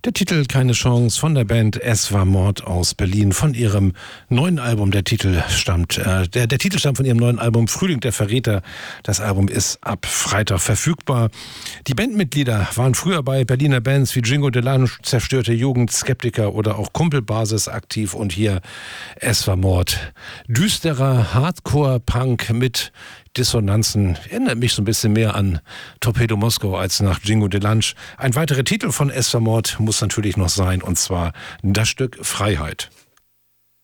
Der Titel Keine Chance von der Band Es war Mord aus Berlin von ihrem neuen Album. Der Titel stammt von ihrem neuen Album Frühling der Verräter. Das Album ist ab Freitag verfügbar. Die Bandmitglieder waren früher bei Berliner Bands wie Django Delange, Zerstörte Jugend, Skeptiker oder auch Kumpelbasis aktiv und hier Es war Mord. Düsterer Hardcore-Punk mit Dissonanzen. Erinnert mich so ein bisschen mehr an Torpedo Moskau als nach Django Delange. Ein weiterer Titel von Es war Mord muss natürlich noch sein, und zwar das Stück Freiheit.